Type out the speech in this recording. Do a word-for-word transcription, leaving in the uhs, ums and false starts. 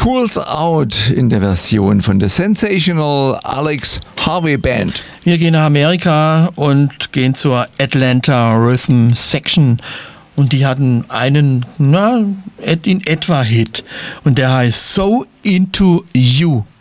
Schools Out in der Version von The Sensational Alex Harvey Band. Wir gehen nach Amerika und gehen zur Atlanta Rhythm Section. Und die hatten einen, na, in etwa Hit. Und der heißt So Into You.